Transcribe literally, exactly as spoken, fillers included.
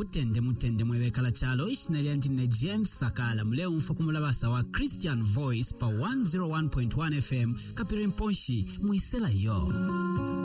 mutende mutende mwebekala chalo ishina lya ntine James Sakala muleo mfa kumulabasa wa Christian Voice pa one oh one point one F M Kapirimponshi muisela yo.